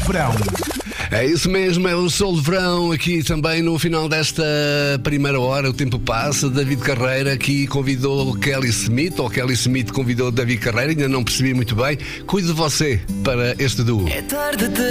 verão. É isso mesmo, é o Sol de Verão aqui também no final desta primeira hora. O tempo passa. David Carreira aqui convidou Kelly Smith, ou Kelly Smith convidou David Carreira, ainda não percebi muito bem. Cuide de você para este duo. É tarde de